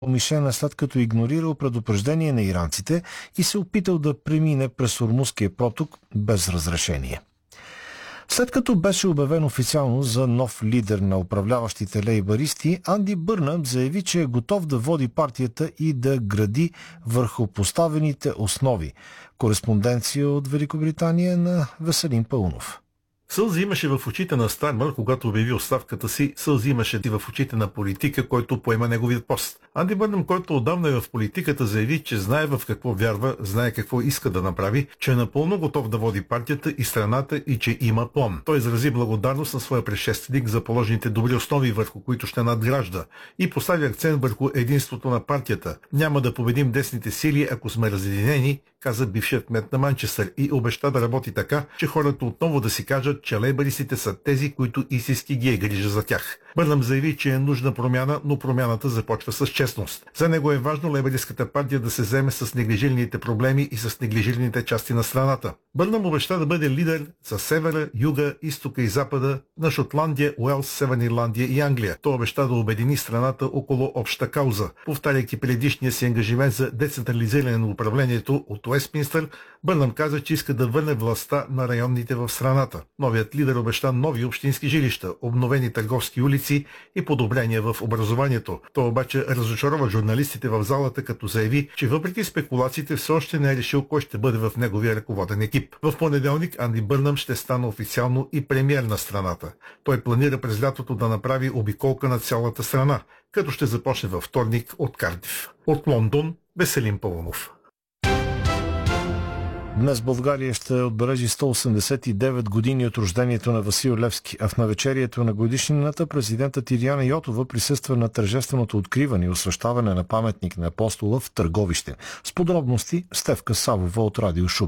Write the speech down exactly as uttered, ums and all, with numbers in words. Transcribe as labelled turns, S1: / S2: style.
S1: Мишена, след като игнорирал предупреждение на иранците и се опитал да премине през Ормузския проток без разрешение. След като беше обявен официално за нов лидер на управляващите лейбаристи, Анди Бърнъм заяви, че е готов да води партията и да гради върху поставените основи. Кореспонденция от Великобритания на Веселин Паунов.
S2: Сълзи имаше в очите на Стармър, когато обяви оставката си, сълзи имаше и в очите на политика, който поема неговият пост. Анди Бърнъм, който отдавна е в политиката, заяви, че знае в какво вярва, знае какво иска да направи, че е напълно готов да води партията и страната и че има план. Той изрази благодарност на своя предшественик за положените добри основи, върху които ще надгражда, и постави акцент върху единството на партията. Няма да победим десните сили, ако сме разединени, каза бившият кмет на Манчестър, и обеща да работи така, че хората отново да си кажат, че лейбаристите са тези, които истински ги е грижа за тях. Бърнъм заяви, че е нужна промяна, но промяната започва с честност. За него е важно лейбаристската партия да се вземе с неглижираните проблеми и с неглижираните части на страната. Бърнъм обеща да бъде лидер за севера, юга, изтока и запада на Шотландия, Уелс, Северна Ирландия и Англия. Той обеща да обедини страната около обща кауза. Повтаряйки предишния си ангажимент за децентрализиране на управлението от Уестминстър, Бърнъм каза, че иска да върне властта на районните в страната. Новият лидер обеща нови общински жилища, обновени търговски улици и подобрения в образованието. Той обаче разочарова журналистите в залата, като заяви, че въпреки спекулациите все още не е решил кой ще бъде в неговия ръководен екип. В понеделник Анди Бърнъм ще стане официално и премиер на страната. Той планира през лятото да направи обиколка на цялата страна, като ще започне във вторник от Кардиф. От Лондон, Веселин Паунов.
S1: Днес България ще отбележи сто осемдесет и девет години от рождението на Васил Левски, а в навечерието на годишнината президентът Илияна Йотова присъства на тържественото откриване и освещаване на паметник на Апостола в Търговище. С подробности Стефка Савова от Радио Шумен.